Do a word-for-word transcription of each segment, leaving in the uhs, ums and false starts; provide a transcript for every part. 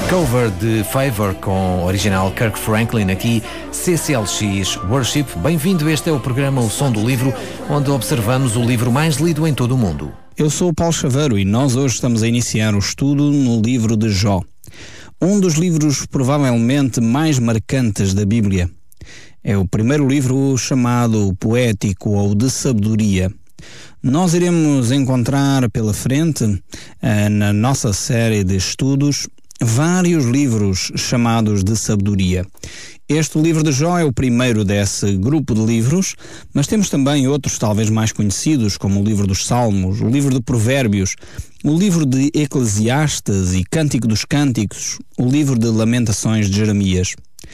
Cover de Favor com original Kirk Franklin, aqui C C L X Worship. Bem-vindo, este é o programa O Som do Livro, onde observamos o livro mais lido em todo o mundo. Eu sou o Paulo Chaveiro e nós hoje estamos a iniciar o estudo no livro de Jó. Um dos livros provavelmente mais marcantes da Bíblia. É o primeiro livro chamado poético ou de sabedoria. Nós iremos encontrar pela frente, eh, na nossa série de estudos, vários livros chamados de sabedoria. Este livro de Jó é o primeiro desse grupo de livros, mas temos também outros talvez mais conhecidos, como o livro dos Salmos, o livro de Provérbios, o livro de Eclesiastes e Cântico dos Cânticos, o livro de Lamentações de Jeremias.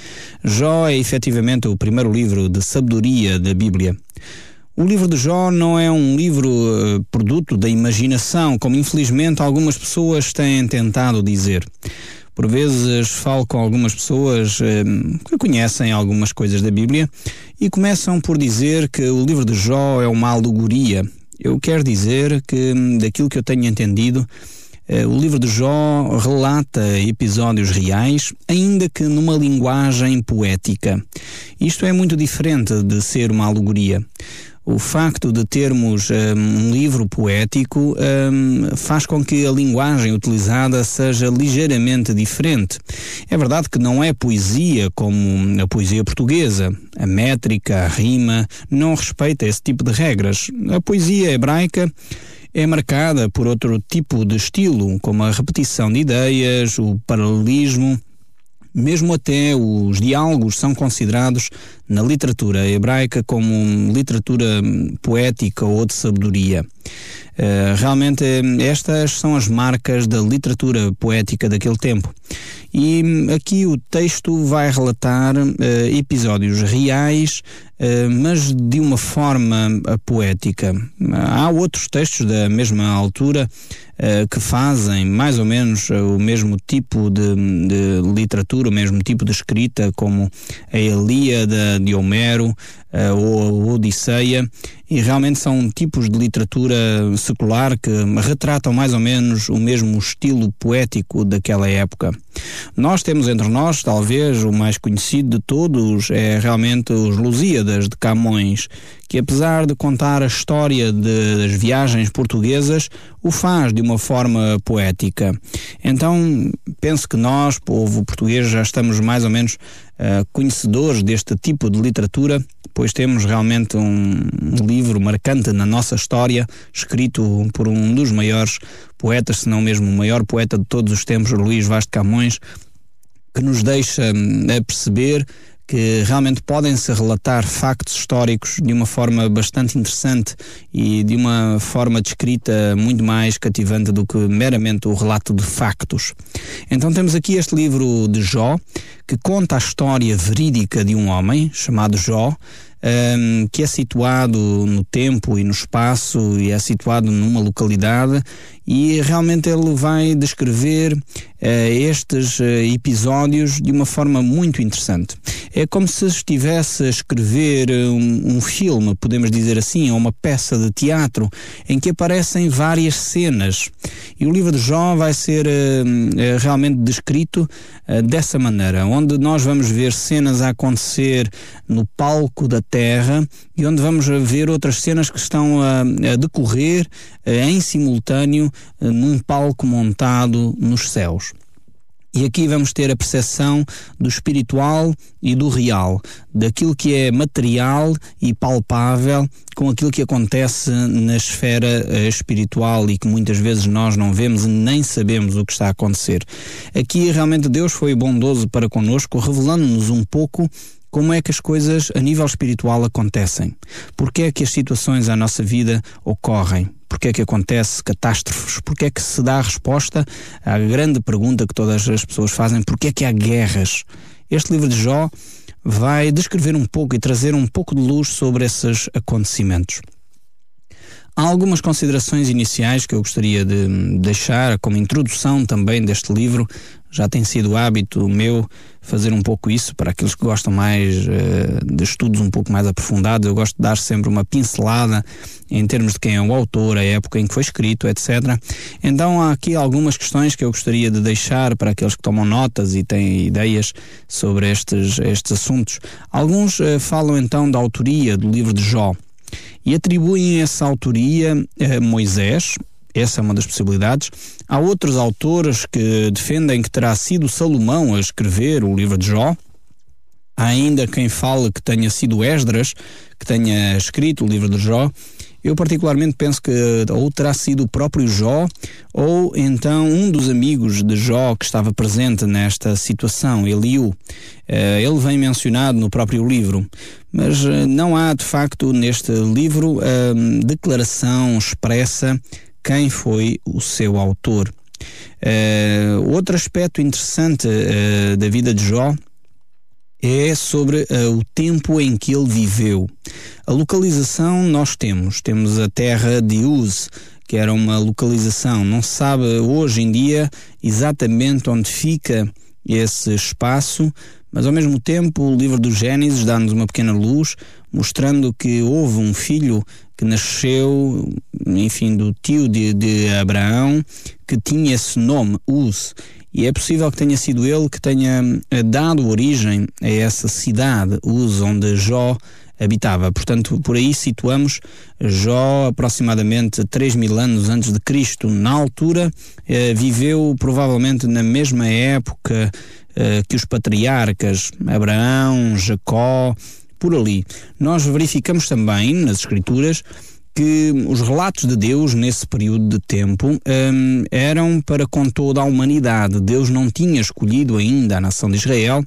Jó é efetivamente o primeiro livro de sabedoria da Bíblia. O livro de Jó não é um livro uh, produto da imaginação, como infelizmente algumas pessoas têm tentado dizer. Por vezes falo com algumas pessoas uh, que conhecem algumas coisas da Bíblia e começam por dizer que o livro de Jó é uma alegoria. Eu quero dizer que, daquilo que eu tenho entendido, uh, o livro de Jó relata episódios reais, ainda que numa linguagem poética. Isto é muito diferente de ser uma alegoria. O facto de termos um, um livro poético um, faz com que a linguagem utilizada seja ligeiramente diferente. É verdade que não é poesia como a poesia portuguesa. A métrica, a rima, não respeita esse tipo de regras. A poesia hebraica é marcada por outro tipo de estilo, como a repetição de ideias, o paralelismo. Mesmo até os diálogos são considerados na literatura hebraica como literatura poética ou de sabedoria. Uh, realmente estas são as marcas da literatura poética daquele tempo. E aqui o texto vai relatar uh, episódios reais, uh, mas de uma forma uh, poética. Há outros textos da mesma altura uh, que fazem mais ou menos uh, o mesmo tipo de, de literatura, o mesmo tipo de escrita, como a Ilíada de Homero uh, ou a Odisseia, e realmente são tipos de literatura secular que retratam mais ou menos o mesmo estilo poético daquela época. Nós temos entre nós, talvez, o mais conhecido de todos é realmente os Lusíadas de Camões, que apesar de contar a história de, das viagens portuguesas, o faz de uma forma poética. Então, penso que nós, povo português, já estamos mais ou menos uh, conhecedores deste tipo de literatura, pois temos realmente um, um livro marcante na nossa história, escrito por um dos maiores poetas, se não mesmo o maior poeta de todos os tempos, Luís Vaz de Camões, que nos deixa a perceber que realmente podem-se relatar factos históricos de uma forma bastante interessante e de uma forma de escrita muito mais cativante do que meramente o relato de factos. Então temos aqui este livro de Jó, que conta a história verídica de um homem chamado Jó, Um, que é situado no tempo e no espaço e é situado numa localidade, e realmente ele vai descrever uh, estes uh, episódios de uma forma muito interessante. É como se estivesse a escrever um, um filme, podemos dizer assim, ou uma peça de teatro em que aparecem várias cenas, e o livro de Jó vai ser uh, uh, realmente descrito uh, dessa maneira, onde nós vamos ver cenas a acontecer no palco da terra e onde vamos ver outras cenas que estão a, a decorrer a, em simultâneo a, num palco montado nos céus. E aqui vamos ter a percepção do espiritual e do real, daquilo que é material e palpável com aquilo que acontece na esfera uh, espiritual e que muitas vezes nós não vemos e nem sabemos o que está a acontecer. Aqui realmente Deus foi bondoso para connosco, revelando-nos um pouco como é que as coisas a nível espiritual acontecem. Porque é que as situações à nossa vida ocorrem? Porque é que acontece catástrofes? Porque é que se dá a resposta à grande pergunta que todas as pessoas fazem: porque é que há guerras? Este livro de Jó vai descrever um pouco e trazer um pouco de luz sobre esses acontecimentos. Há algumas considerações iniciais que eu gostaria de deixar como introdução também deste livro. Já tem sido hábito meu fazer um pouco isso para aqueles que gostam mais uh, de estudos um pouco mais aprofundados. Eu gosto de dar sempre uma pincelada em termos de quem é o autor, a época em que foi escrito, etcétera. Então há aqui algumas questões que eu gostaria de deixar para aqueles que tomam notas e têm ideias sobre estes, estes assuntos. Alguns uh, falam então da autoria do livro de Jó e atribuem essa autoria a Moisés. Essa é uma das possibilidades. Há outros autores que defendem que terá sido Salomão a escrever o livro de Jó. Há ainda quem fale que tenha sido Esdras que tenha escrito o livro de Jó. Eu particularmente penso que ou terá sido o próprio Jó, ou então um dos amigos de Jó que estava presente nesta situação, Eliú. Ele vem mencionado no próprio livro, mas não há de facto neste livro a declaração expressa quem foi o seu autor. Uh, outro aspecto interessante uh, da vida de Jó é sobre uh, o tempo em que ele viveu. A localização nós temos, temos a terra de Uz, que era uma localização, não se sabe hoje em dia exatamente onde fica esse espaço, mas ao mesmo tempo o livro do Gênesis dá-nos uma pequena luz, mostrando que houve um filho que nasceu, enfim, do tio de, de Abraão, que tinha esse nome, Uz, e é possível que tenha sido ele que tenha dado origem a essa cidade, Uz, onde Jó habitava. Portanto, por aí situamos Jó aproximadamente três mil anos antes de Cristo. Na altura, eh, viveu provavelmente na mesma época eh, que os patriarcas, Abraão, Jacó, por ali. Nós verificamos também nas Escrituras que os relatos de Deus nesse período de tempo um, eram para com toda a humanidade. Deus não tinha escolhido ainda a nação de Israel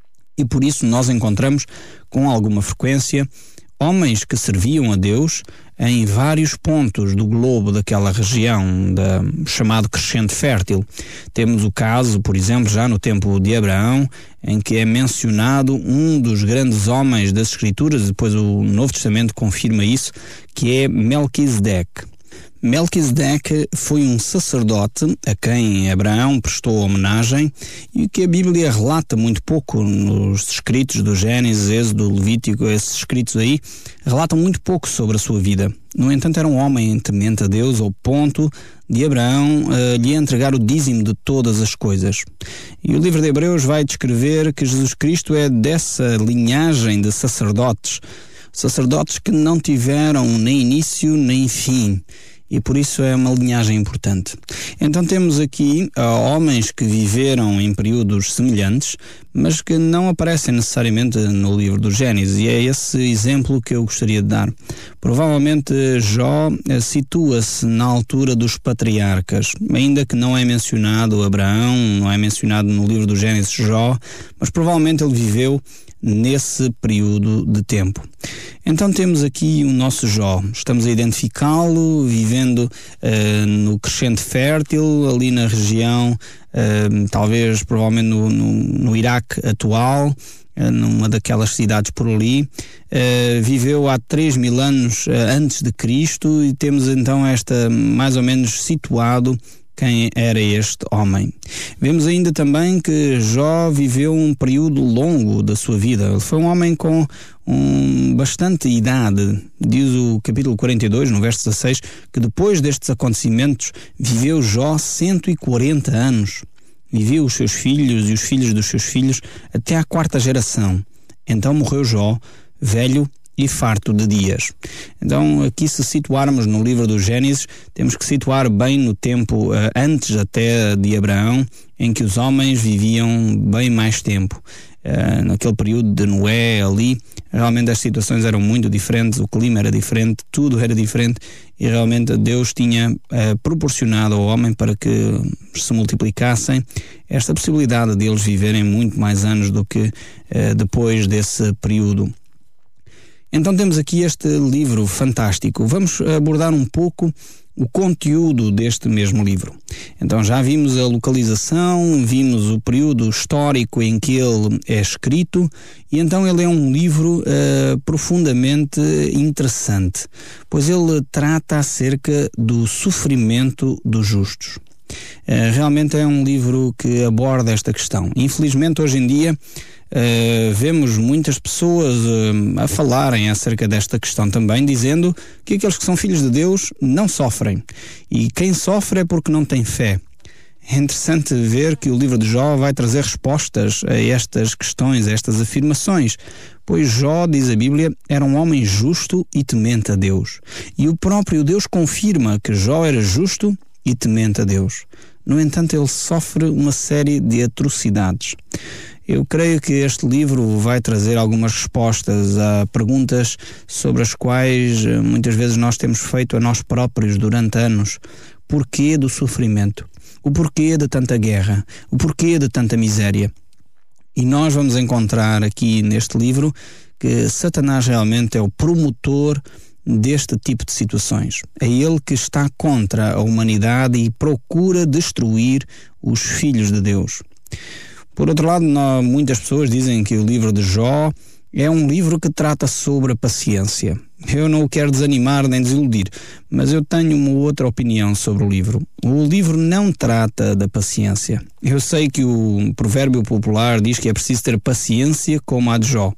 e por isso nós encontramos com alguma frequência homens que serviam a Deus em vários pontos do globo daquela região, da, chamado Crescente Fértil. Temos o caso, por exemplo, já no tempo de Abraão, em que é mencionado um dos grandes homens das Escrituras, depois o Novo Testamento confirma isso, que é Melquisedeque. Melquisedeque foi um sacerdote a quem Abraão prestou homenagem e que a Bíblia relata muito pouco nos escritos do Gênesis, Êxodo, Levítico. Esses escritos aí relatam muito pouco sobre a sua vida. No entanto, era um homem temente a Deus ao ponto de Abraão uh, lhe entregar o dízimo de todas as coisas. E o livro de Hebreus vai descrever que Jesus Cristo é dessa linhagem de sacerdotes, sacerdotes que não tiveram nem início nem fim. E por isso é uma linhagem importante. Então temos aqui uh, homens que viveram em períodos semelhantes, mas que não aparecem necessariamente no livro do Gênesis, e é esse exemplo que eu gostaria de dar. Provavelmente Jó uh, situa-se na altura dos patriarcas, ainda que não é mencionado Abraão, não é mencionado no livro do Gênesis Jó, mas provavelmente ele viveu nesse período de tempo. Então temos aqui o nosso Jó, estamos a identificá-lo vivendo uh, no Crescente Fértil, ali na região, uh, talvez provavelmente no, no, no Iraque atual, uh, numa daquelas cidades por ali. Uh, viveu há três mil anos uh, antes de Cristo e temos então esta mais ou menos situado quem era este homem. Vemos ainda também que Jó viveu um período longo da sua vida. Ele foi um homem com um, bastante idade. Diz o capítulo quarenta e dois, no verso dezasseis, que depois destes acontecimentos viveu Jó cento e quarenta anos. Viveu os seus filhos e os filhos dos seus filhos até à quarta geração. Então morreu Jó, velho e farto de dias. Então, aqui se situarmos no livro do Gênesis, temos que situar bem no tempo uh, antes até de Abraão, em que os homens viviam bem mais tempo. Uh, naquele período de Noé ali, realmente as situações eram muito diferentes, o clima era diferente, tudo era diferente e realmente Deus tinha uh, proporcionado ao homem para que se multiplicassem esta possibilidade de eles viverem muito mais anos do que uh, depois desse período. Então temos aqui este livro fantástico. Vamos abordar um pouco o conteúdo deste mesmo livro. Então já vimos a localização, vimos o período histórico em que ele é escrito, e então ele é um livro uh, profundamente interessante, pois ele trata acerca do sofrimento dos justos. Uh, realmente é um livro que aborda esta questão. Infelizmente, hoje em dia, Uh, vemos muitas pessoas uh, a falarem acerca desta questão também, dizendo que aqueles que são filhos de Deus não sofrem, e quem sofre é porque não tem fé. É interessante ver que o livro de Jó vai trazer respostas a estas questões, a estas afirmações, pois Jó, diz a Bíblia, era um homem justo e temente a Deus, e o próprio Deus confirma que Jó era justo e temente a Deus. No entanto, ele sofre uma série de atrocidades. Eu creio que este livro vai trazer algumas respostas a perguntas sobre as quais muitas vezes nós temos feito a nós próprios durante anos. Porquê do sofrimento? O porquê de tanta guerra? O porquê de tanta miséria? E nós vamos encontrar aqui neste livro que Satanás realmente é o promotor deste tipo de situações. É ele que está contra a humanidade e procura destruir os filhos de Deus. Por outro lado, não, muitas pessoas dizem que o livro de Jó é um livro que trata sobre a paciência. Eu não o quero desanimar nem desiludir, mas eu tenho uma outra opinião sobre o livro. O livro não trata da paciência. Eu sei que o provérbio popular diz que é preciso ter paciência como a de Jó,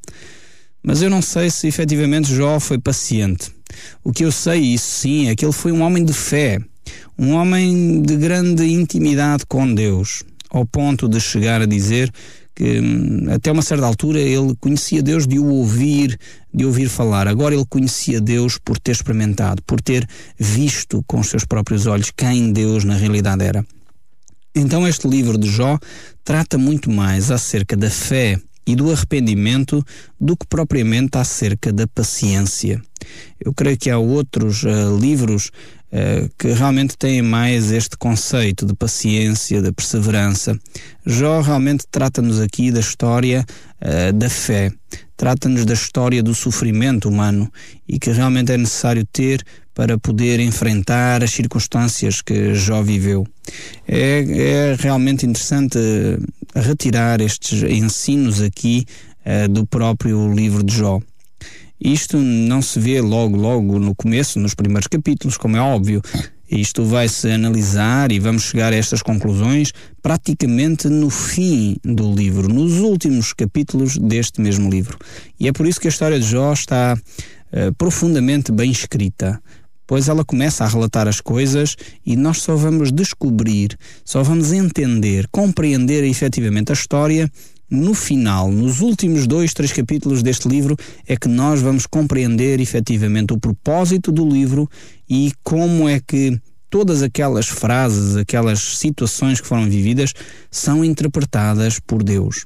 mas eu não sei se efetivamente Jó foi paciente. O que eu sei, isso sim, é que ele foi um homem de fé, um homem de grande intimidade com Deus, ao ponto de chegar a dizer que até uma certa altura ele conhecia Deus de o ouvir, de ouvir falar. Agora ele conhecia Deus por ter experimentado, por ter visto com os seus próprios olhos quem Deus na realidade era. Então este livro de Jó trata muito mais acerca da fé e do arrependimento do que propriamente acerca da paciência. Eu creio que há outros uh, livros uh, que realmente têm mais este conceito de paciência, de perseverança. Jó realmente trata-nos aqui da história uh, da fé, trata-nos da história do sofrimento humano e que realmente é necessário ter para poder enfrentar as circunstâncias que Jó viveu. É, é realmente interessante retirar estes ensinos aqui uh, do próprio livro de Jó. Isto não se vê logo, logo no começo, nos primeiros capítulos, como é óbvio. Isto vai-se analisar e vamos chegar a estas conclusões praticamente no fim do livro, nos últimos capítulos deste mesmo livro. E é por isso que a história de Jó está uh, profundamente bem escrita, pois ela começa a relatar as coisas e nós só vamos descobrir, só vamos entender, compreender efetivamente a história no final, nos últimos dois, três capítulos deste livro, é que nós vamos compreender efetivamente o propósito do livro e como é que todas aquelas frases, aquelas situações que foram vividas são interpretadas por Deus.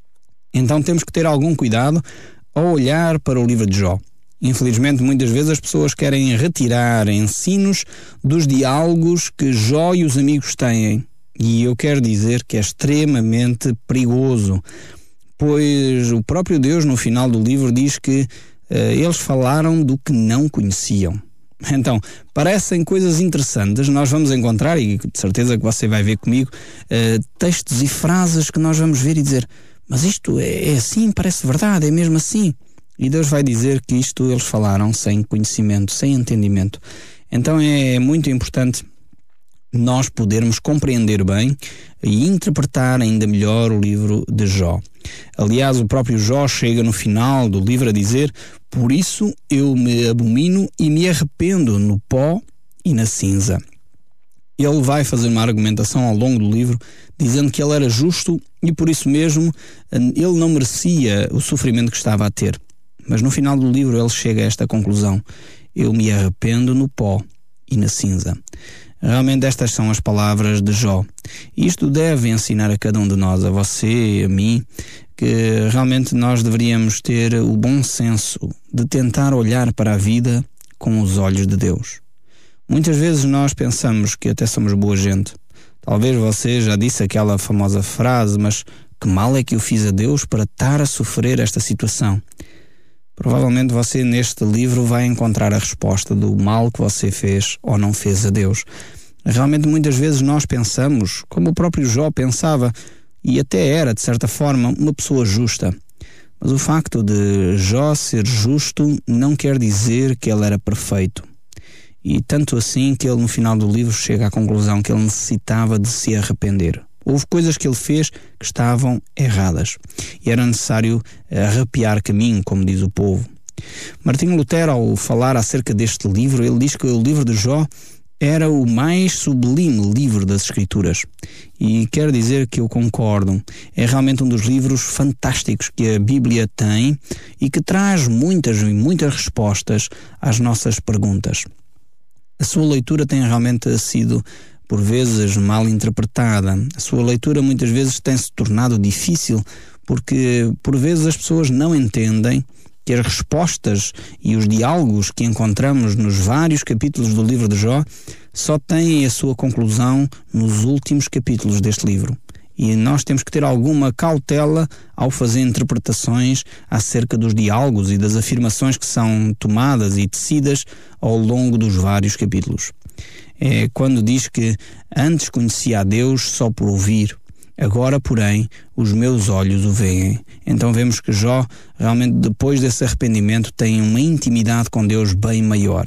Então temos que ter algum cuidado ao olhar para o livro de Jó. Infelizmente, muitas vezes as pessoas querem retirar ensinos dos diálogos que Jó e os amigos têm. E eu quero dizer que é extremamente perigoso, pois o próprio Deus no final do livro diz que uh, eles falaram do que não conheciam. Então, parecem coisas interessantes, nós vamos encontrar, e de certeza que você vai ver comigo, uh, textos e frases que nós vamos ver e dizer, mas isto é, é assim, parece verdade, é mesmo assim. E Deus vai dizer que isto eles falaram sem conhecimento, sem entendimento. Então é muito importante nós podermos compreender bem e interpretar ainda melhor o livro de Jó. Aliás, o próprio Jó chega no final do livro a dizer: por isso eu me abomino e me arrependo no pó e na cinza. Ele vai fazer uma argumentação ao longo do livro dizendo que ele era justo e por isso mesmo ele não merecia o sofrimento que estava a ter. Mas no final do livro ele chega a esta conclusão: eu me arrependo no pó e na cinza. Realmente estas são as palavras de Jó. Isto deve ensinar a cada um de nós, a você, a mim, que realmente nós deveríamos ter o bom senso de tentar olhar para a vida com os olhos de Deus. Muitas vezes nós pensamos que até somos boa gente. Talvez você já disse aquela famosa frase, mas que mal é que eu fiz a Deus para estar a sofrer esta situação? Provavelmente você neste livro vai encontrar a resposta do mal que você fez ou não fez a Deus. Realmente muitas vezes nós pensamos, como o próprio Jó pensava, e até era, de certa forma, uma pessoa justa. Mas o facto de Jó ser justo não quer dizer que ele era perfeito. E tanto assim que ele no final do livro chega à conclusão que ele necessitava de se arrepender. Houve coisas que ele fez que estavam erradas e era necessário arrepiar caminho, como diz o povo. Martinho Lutero, ao falar acerca deste livro, ele diz que o livro de Jó era o mais sublime livro das Escrituras. E quero dizer que eu concordo. É realmente um dos livros fantásticos que a Bíblia tem e que traz muitas e muitas respostas às nossas perguntas. A sua leitura tem realmente sido, por vezes, mal interpretada. A sua leitura muitas vezes tem se tornado difícil porque, por vezes, as pessoas não entendem que as respostas e os diálogos que encontramos nos vários capítulos do livro de Jó só têm a sua conclusão nos últimos capítulos deste livro. E nós temos que ter alguma cautela ao fazer interpretações acerca dos diálogos e das afirmações que são tomadas e tecidas ao longo dos vários capítulos. É quando diz que antes conhecia a Deus só por ouvir, agora, porém, os meus olhos o veem. Então vemos que Jó, realmente, depois desse arrependimento, tem uma intimidade com Deus bem maior.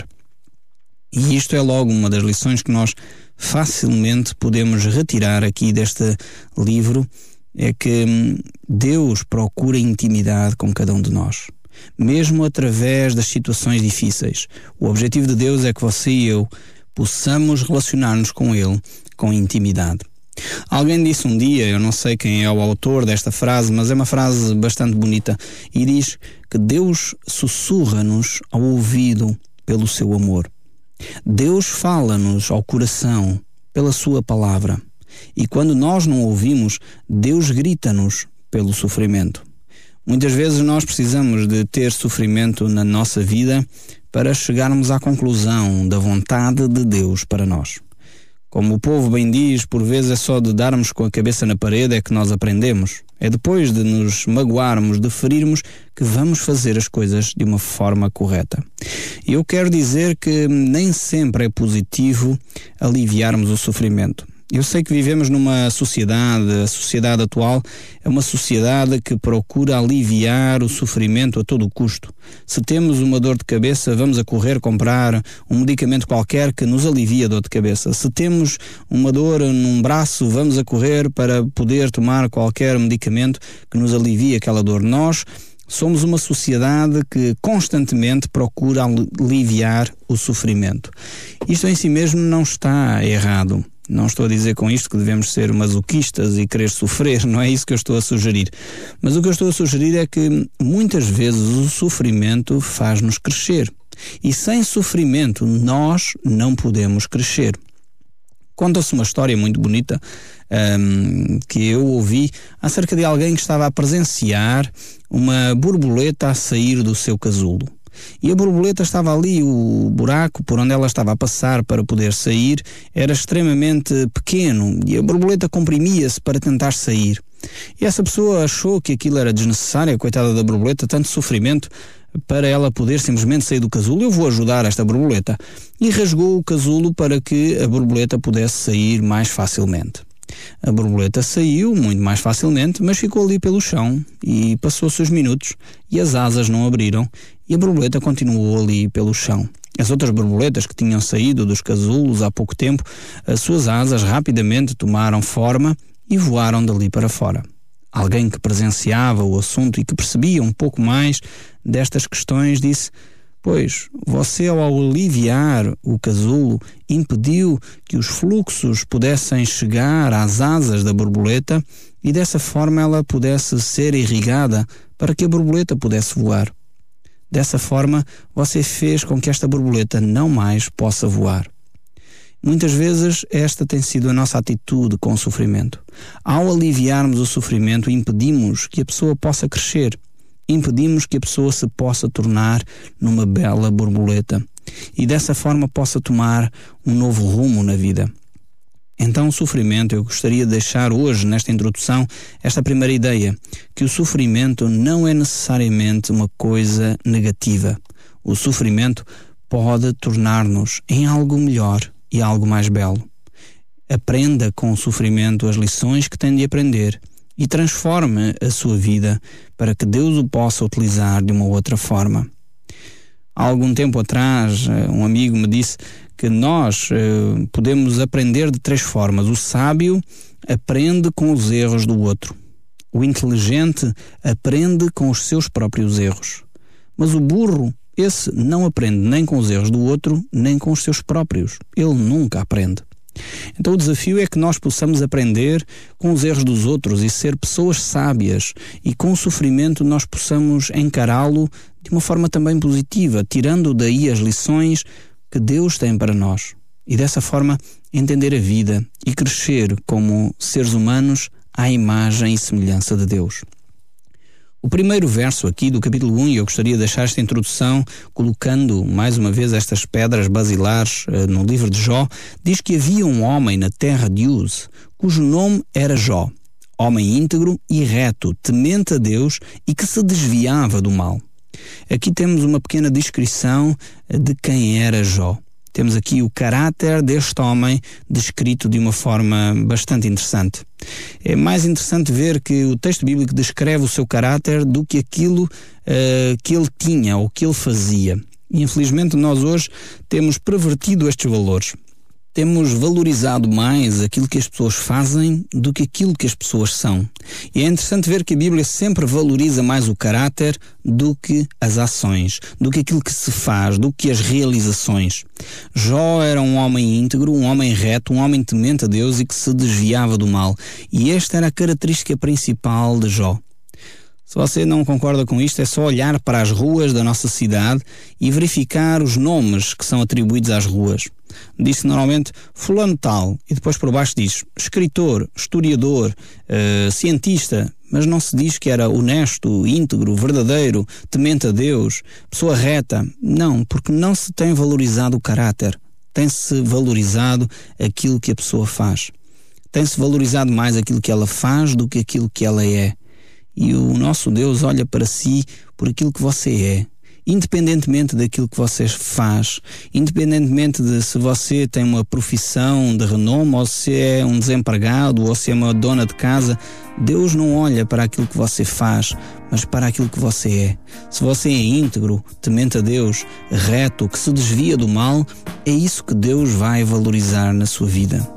E isto é logo uma das lições que nós facilmente podemos retirar aqui deste livro, é que Deus procura intimidade com cada um de nós, mesmo através das situações difíceis. O objetivo de Deus é que você e eu possamos relacionar-nos com Ele com intimidade. Alguém disse um dia, eu não sei quem é o autor desta frase, mas é uma frase bastante bonita, e diz que Deus sussurra-nos ao ouvido pelo seu amor. Deus fala-nos ao coração pela sua palavra. E quando nós não ouvimos, Deus grita-nos pelo sofrimento. Muitas vezes nós precisamos de ter sofrimento na nossa vida para chegarmos à conclusão da vontade de Deus para nós. Como o povo bem diz, por vezes é só de darmos com a cabeça na parede é que nós aprendemos. É depois de nos magoarmos, de ferirmos, que vamos fazer as coisas de uma forma correta. E eu quero dizer que nem sempre é positivo aliviarmos o sofrimento. Eu sei que vivemos numa sociedade, a sociedade atual é uma sociedade que procura aliviar o sofrimento a todo custo. Se temos uma dor de cabeça, vamos a correr comprar um medicamento qualquer que nos alivie a dor de cabeça. Se temos uma dor num braço, vamos a correr para poder tomar qualquer medicamento que nos alivie aquela dor. Nós somos uma sociedade que constantemente procura aliviar o sofrimento. Isto em si mesmo não está errado. Não estou a dizer com isto que devemos ser masoquistas e querer sofrer, não é isso que eu estou a sugerir. Mas o que eu estou a sugerir é que muitas vezes o sofrimento faz-nos crescer. E sem sofrimento nós não podemos crescer. Conta-se uma história muito bonita um, que eu ouvi acerca de alguém que estava a presenciar uma borboleta a sair do seu casulo. E a borboleta estava ali, o buraco por onde ela estava a passar para poder sair era extremamente pequeno e a borboleta comprimia-se para tentar sair. E essa pessoa achou que aquilo era desnecessário, a coitada da borboleta, tanto sofrimento para ela poder simplesmente sair do casulo. Eu vou ajudar esta borboleta. E rasgou o casulo para que a borboleta pudesse sair mais facilmente. A borboleta saiu muito mais facilmente, mas ficou ali pelo chão e passou-se os minutos e as asas não abriram e a borboleta continuou ali pelo chão. As outras borboletas que tinham saído dos casulos há pouco tempo, as suas asas rapidamente tomaram forma e voaram dali para fora. Alguém que presenciava o assunto e que percebia um pouco mais destas questões disse: pois, você ao aliviar o casulo impediu que os fluxos pudessem chegar às asas da borboleta e dessa forma ela pudesse ser irrigada para que a borboleta pudesse voar. Dessa forma, você fez com que esta borboleta não mais possa voar. Muitas vezes esta tem sido a nossa atitude com o sofrimento. Ao aliviarmos o sofrimento, impedimos que a pessoa possa crescer. Impedimos que a pessoa se possa tornar numa bela borboleta e dessa forma possa tomar um novo rumo na vida. Então o sofrimento, eu gostaria de deixar hoje, nesta introdução, esta primeira ideia, que o sofrimento não é necessariamente uma coisa negativa. O sofrimento pode tornar-nos em algo melhor e algo mais belo. Aprenda com o sofrimento as lições que tem de aprender e transforme a sua vida para que Deus o possa utilizar de uma outra forma. Há algum tempo atrás, um amigo me disse que nós eh, podemos aprender de três formas. O sábio aprende com os erros do outro. O inteligente aprende com os seus próprios erros. Mas o burro, esse não aprende nem com os erros do outro, nem com os seus próprios. Ele nunca aprende. Então o desafio é que nós possamos aprender com os erros dos outros e ser pessoas sábias, e com o sofrimento nós possamos encará-lo de uma forma também positiva, tirando daí as lições que Deus tem para nós. E dessa forma entender a vida e crescer como seres humanos à imagem e semelhança de Deus. O primeiro verso aqui do capítulo um, e eu gostaria de deixar esta introdução colocando mais uma vez estas pedras basilares uh, no livro de Jó, diz que havia um homem na terra de Uz, cujo nome era Jó, homem íntegro e reto, temente a Deus e que se desviava do mal. Aqui temos uma pequena descrição de quem era Jó. Temos aqui o caráter deste homem descrito de uma forma bastante interessante. É mais interessante ver que o texto bíblico descreve o seu caráter do que aquilo uh, que ele tinha ou que ele fazia. E infelizmente nós hoje temos pervertido estes valores. Temos valorizado mais aquilo que as pessoas fazem do que aquilo que as pessoas são. E é interessante ver que a Bíblia sempre valoriza mais o caráter do que as ações, do que aquilo que se faz, do que as realizações. Jó era um homem íntegro, um homem reto, um homem temente a Deus e que se desviava do mal. E esta era a característica principal de Jó. Se você não concorda com isto, é só olhar para as ruas da nossa cidade e verificar os nomes que são atribuídos às ruas. Diz-se normalmente fulano tal, e depois por baixo diz escritor, historiador, uh, cientista, mas não se diz que era honesto, íntegro, verdadeiro, temente a Deus, pessoa reta. Não, porque não se tem valorizado o caráter, tem-se valorizado aquilo que a pessoa faz. Tem-se valorizado mais aquilo que ela faz do que aquilo que ela é. E o nosso Deus olha para si por aquilo que você é, independentemente daquilo que você faz, independentemente de se você tem uma profissão de renome, ou se é um desempregado, ou se é uma dona de casa. Deus não olha para aquilo que você faz, mas para aquilo que você é. Se você é íntegro, temente a Deus, reto, que se desvia do mal, é isso que Deus vai valorizar na sua vida.